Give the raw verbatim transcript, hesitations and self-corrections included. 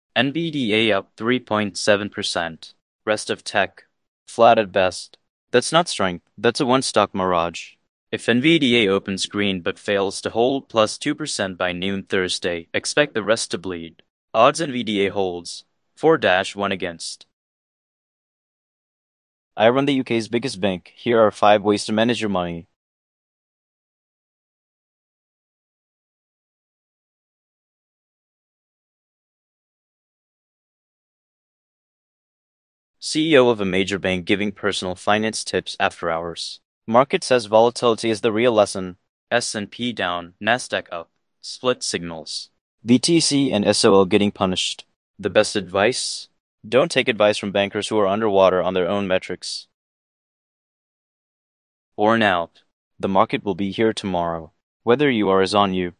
N V D A up three point seven percent. Rest of tech, flat at best. That's not strength, that's a one-stock mirage. If N V D A opens green but fails to hold plus two percent by noon Thursday, expect the rest to bleed. Odds N V D A holds four to one against. I run the U K's biggest bank. Here are five ways to manage your money. C E O of a major bank giving personal finance tips after hours. Market says volatility is the real lesson. S and P down, Nasdaq up. Split signals. B T C and S O L getting punished. The best advice? Don't take advice from bankers who are underwater on their own metrics. Worn out. The market will be here tomorrow. Whether you are is on you.